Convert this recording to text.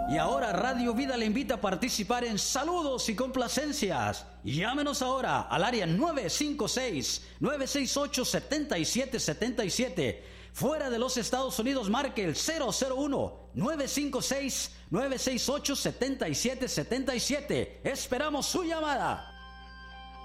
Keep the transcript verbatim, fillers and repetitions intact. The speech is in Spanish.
Y ahora Radio Vida le invita a participar en saludos y complacencias. Llámenos ahora al área nueve cinco seis, nueve seis ocho, siete siete siete siete. Fuera de los Estados Unidos, marque el cero cero uno, nueve cinco seis, nueve seis ocho, siete siete siete siete. Esperamos su llamada.